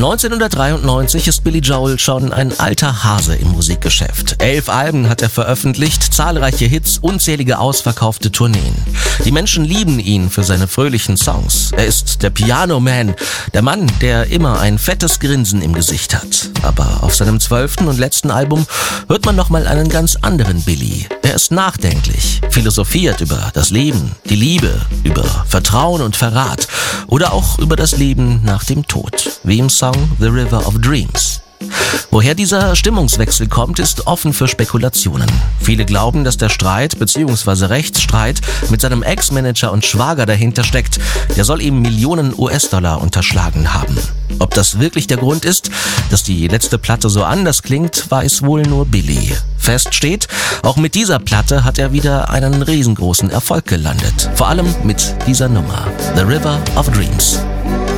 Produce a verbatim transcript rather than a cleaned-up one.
neunzehnhundertdreiundneunzig ist Billy Joel schon ein alter Hase im Musikgeschäft. Elf Alben hat er veröffentlicht, zahlreiche Hits, unzählige ausverkaufte Tourneen. Die Menschen lieben ihn für seine fröhlichen Songs. Er ist der Piano Man, der Mann, der immer ein fettes Grinsen im Gesicht hat. Aber auf seinem zwölften und letzten Album hört man nochmal einen ganz anderen Billy. Er ist nachdenklich, philosophiert über das Leben, die Liebe, über Vertrauen und Verrat oder auch über das Leben nach dem Tod, wie im Song The River of Dreams. Woher dieser Stimmungswechsel kommt, ist offen für Spekulationen. Viele glauben, dass der Streit bzw. Rechtsstreit mit seinem Ex-Manager und Schwager dahinter steckt. Der soll ihm Millionen U S-Dollar unterschlagen haben. Ob das wirklich der Grund ist, dass die letzte Platte so anders klingt, weiß wohl nur Billy. Fest steht, auch mit dieser Platte hat er wieder einen riesengroßen Erfolg gelandet. Vor allem mit dieser Nummer, The River of Dreams.